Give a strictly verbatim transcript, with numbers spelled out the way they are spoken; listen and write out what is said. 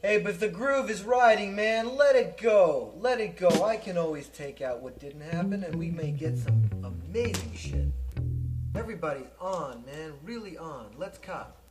Hey, but the groove is riding, man. Let it go. Let it go. I can always take out what didn't happen, and we may get some amazing shit. Everybody's on, man. Really on. Let's cop.